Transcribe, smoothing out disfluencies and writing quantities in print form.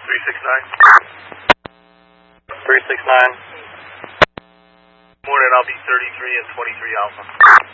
369. Morning, I'll be 33 and 23 Alpha.